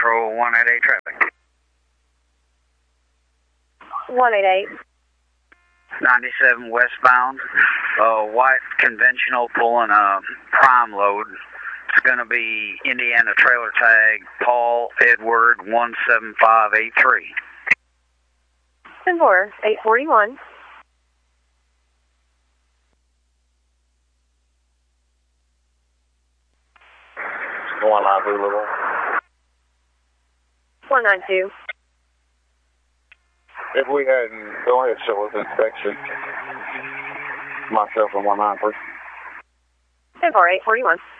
Patrol 188 traffic. 188. 97 westbound. White conventional pulling a prime load. It's going to be Indiana trailer tag Paul Edward 17583. 10-4, 841. One line through level. 192. If we hadn't, go ahead, show us inspection. Myself and 193. 10-4, 841.